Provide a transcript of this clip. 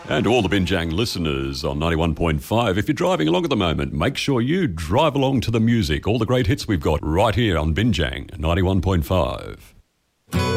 And to all the Binjang listeners on 91.5, if you're driving along at the moment, make sure you drive along to the music. All the great hits we've got right here on Binjang 91.5.